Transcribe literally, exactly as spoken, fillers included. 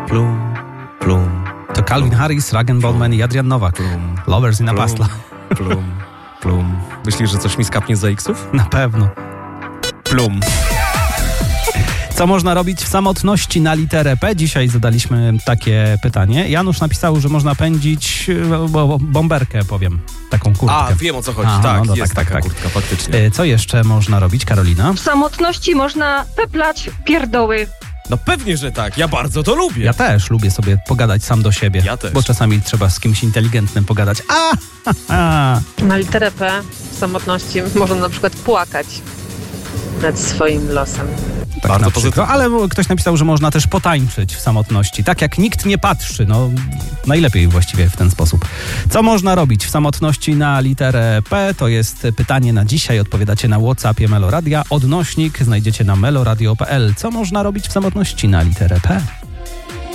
plum, plum. To Calvin Harris, Ragen Baldwin i Adrian Nowak. Plum, Lovers in a plum, Pastla. plum, plum. Myślisz, że coś mi skapnie z zaiksów? Na pewno. Plum. Co można robić w samotności na literę P? Dzisiaj zadaliśmy takie pytanie. Janusz napisał, że można pędzić bo, bomberkę, powiem. Taką kurtkę. A, wiem o co chodzi. Aha, tak, no, no, jest tak, taka tak, tak. kurtka, faktycznie. E, Co jeszcze można robić, Karolina? W samotności można peplać pierdoły. No pewnie, że tak. Ja bardzo to lubię. Ja też lubię sobie pogadać sam do siebie. Ja też. Bo czasami trzeba z kimś inteligentnym pogadać. A, ha, ha. Na literę P w samotności można na przykład płakać nad swoim losem. Tak Bardzo na pozytywnie. przykład. Ale ktoś napisał, że można też potańczyć w samotności. Tak jak nikt nie patrzy. No, najlepiej właściwie w ten sposób. Co można robić w samotności na literę P? To jest pytanie na dzisiaj. Odpowiadacie na WhatsAppie Meloradia. Odnośnik znajdziecie na meloradio kropka p l. Co można robić w samotności na literę P?